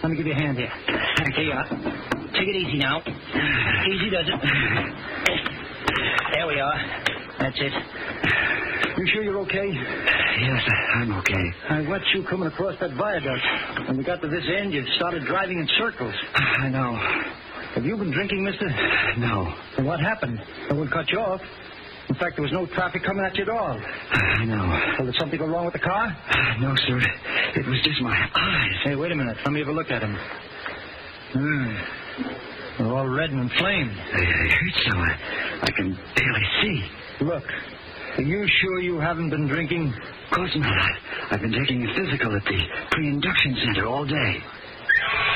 Let me give you a hand here. Here you are. Take it easy now. Easy does it. There we are. That's it. You sure you're okay? Yes, I'm okay. I watched you coming across that viaduct. When we got to this end, you started driving in circles. I know. Have you been drinking, mister? No. And what happened? No one cut you off. In fact, there was no traffic coming at you at all. I know. Well, did something go wrong with the car? No, sir. It was just my eyes. Hey, wait a minute. Let me have a look at them. They're all red and inflamed. They hurt so I can barely see. Look, are you sure you haven't been drinking? Of course not. I've been taking a physical at the pre-induction center all day.